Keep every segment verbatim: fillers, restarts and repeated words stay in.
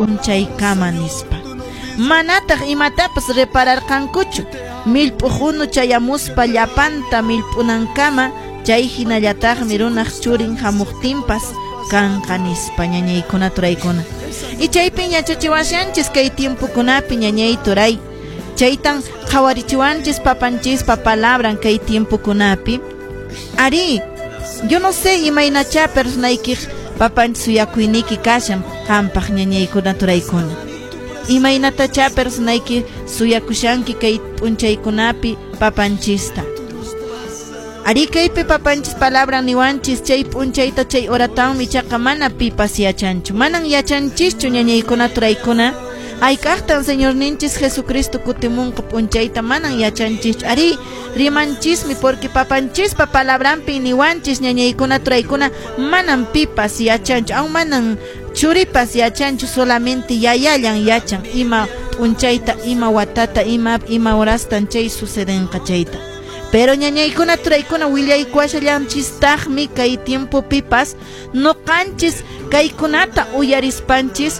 p'unchaykama nispa. Manataq imatapas repararqankuchu. Millp'uhunu chayamuspa llapanta millp'unankama chay hinallataqmi runaq churin hamuqtinpas kanqa nispa ñañaykuna turaykuna. Y chaypi ñachachiwashanchis kay tiempukunapi ñañay turay. Chaytan qhawarichiwanchis papanchispa palabran kay tiempukunapi. Ari, yo no sé imaynacha personaykik papanchis suyakuyniki kashan qampaq ñañaykuna turaykuna. Imaynatacha personayki suyakushanki kay p'unchaykunapi papanchista. Ari kaypi papanchis palabra niwanchis chay p'unchayta chay oratanmi chaqa mana pipas yachanchu. Manan yachanchischu ñañaykuna turaykuna. Aykaqtan Señor ninchis Jesucristo kutimunqa p'unchayta manan yachanchis. Ari rimanchismi porque papanchispa palabranpi niwanchis ñañaykuna turaykuna manan pipas yachanchu. Aun manan churipas yachanchu, solamente yayallan yachan ima p'unchayta, ima watata, ima ima horastan chay sucedenqa chayta. Pero ñañaykuna turaykuna willaykuwashallanchistaqmi kay tiempo pipas noqanchis kaykunata uyarispanchis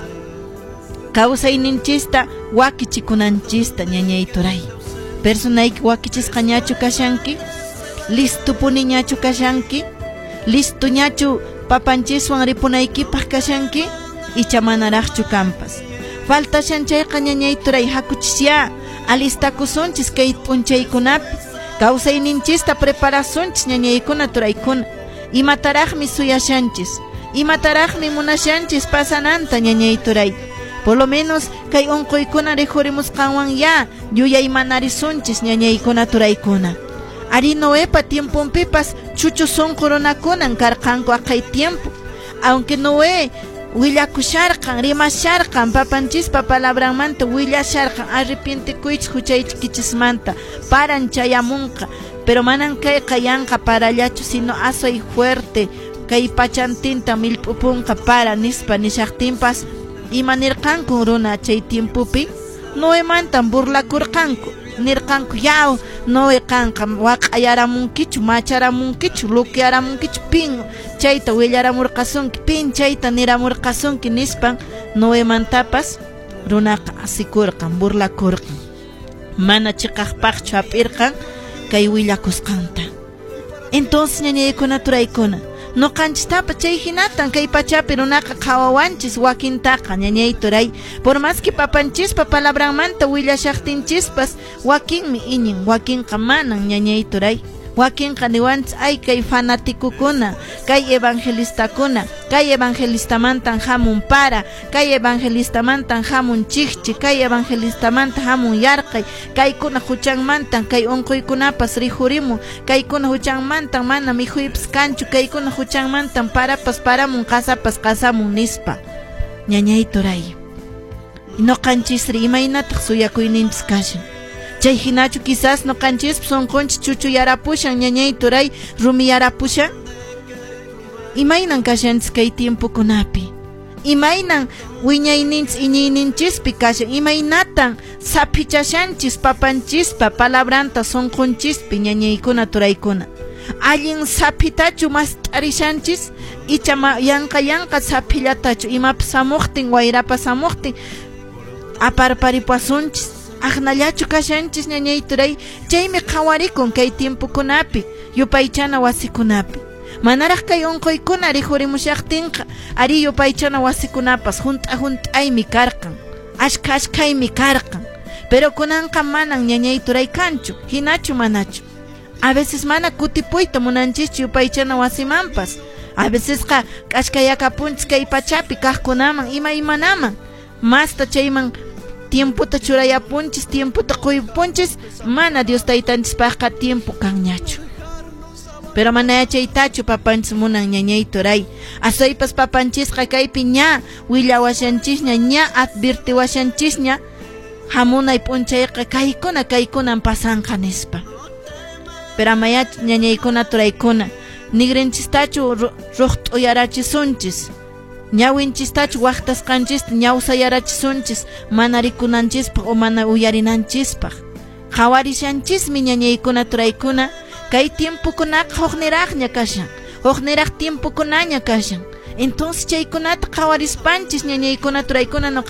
kawsayninchista wakichikunanchista ñañay turay. Personayki wakichisqañachu kashanki? Listupuni ñachu kashanki? Listu ñachu papanchiswan ripunaykipaq kashanki? Icha manaraqchu kampas. Faltashan chayqa ñañay turay hakuchisya alistakusunchis kay p'unchaykunapi. Kawsayninchista preparasunchis ñañaykuna turaykuna. Imataraqmi suyashanchis, imataraqmi munashanchis pasananta ñañay turay. Por lo menos kay unquykuna rikurimusqanwan ya yuyay manarisunchis ñañaykuna turaykuna. Ari Noepa tiempunpipas chuchu sunqu runakunan karqanku aqay tiempo. Aunque Noé willakusharqan, rimasharqan, papanchispa palabranmanta willasharqan, arrepintikuychis huchaychikichismanta, paran chayamunqa, pero manan kayqa yanqa parallachu, sino asay fuerte, kay pachantinta millp'upunqa para nispa nishaqtinpas, imanirqanku runa chay tiempupi, Noemantan burlakurqanku, nirqanku yaw, Noe kanqa waq'ayaramunkichu, macharamunkichu, lukiaramunkichu, pin chayta willaramurqasunki, pin chayta niramurqasunki nispan Noemantapas runaqa asikurqan, burlakurqan. Mana chiqaqpaqchu hap'irqan kay willakusqanta. Entonces ñañaykuna turaykuna, noqanchistapa chay hinatan kay pachapi runaqa qhawawanchis wakintaqa ñañay turay. Por más que papanchispa palabranmanta willashaqtinchispas wakinmi iñin, wakinqa manan ñañay turay. Wakinqa niwanchis ay kay fanatikukuna, kay evangelistakuna, kay evangelistamantan hamun para, kay evangelistamantan hamun chiqchi, kay evangelistamanta hamun yarqay, kaykuna huchanmantan kay unquykunapas rihurimun, kaykuna huchanmantan mana mihuypis kanchu, kaykuna huchanmantan parapas paramun, qasapas qasamun nispa. Ñañay turay. Noqanchisri imaynataq suyakuyninchis kashan. Chay hinachu quizás noqanchis sunqunchis chuchu yarapushan ñañay turay rumi yarapushan. Imaynan kashanchis kay tiempukunapi. Imaynan wiñayninchis iñiyninchispi kashan. Imaynatan sapichashanchis papanchispa palabranta sunqunchispi ñañaykuna turaykuna. Allin sapitachu mas t'arishanchis icha yanqa yanqa sapillatachu imapas samuqtin wayrapas samuqtin aparparipasunchis. Ajnallachu kashanchis ñañay turay, chaymi qhawarikun kay tiempukunapi, yupaychana wasikunapi. Manaraq kay unquykuna rihurimushaqtinqa, ari yupaychana wasikunapas hunt'a hunt'aymi karqan, ashka ashkaymi karqan. Pero kunanqa manan ñañay turay kanchu, hinachu manachu. A veces mana kutipuyta munanchischu yupaychana wasimanpas. A vecesqa k'ashkayakapunchis kay pachapi kaqkunaman ima imanaman. Masta chayman tiemputa churayapunchis, tiemputa quyupunchis, mana Dios taytanchispaqqa tiempo kanñachu. Pero mana chaytachu papanchis munan ñañay turay. Asaypas papanchisqa kaypi ña willawashanchisña, ña advirtiwashanchisña, hamunay p'unchayqa kaykuna kaykunan pasanqa nispa. Pero amaya ñañaykuna turaykuna, nigrinchistachu ruq t'uyarachisunchis. Ñawinchistachu waqtasqanchis ñawsayarachisunchis mana rikunanchispaq o mana uyarinanchispaq. Qhawarishanchismi ñañaykuna turaykuna, kay tiempukunaqa huqniraqña kashan, huqniraq tiempukunaña kashan. Entonces chaykunata qhawarispanchis ñañaykuna turaykuna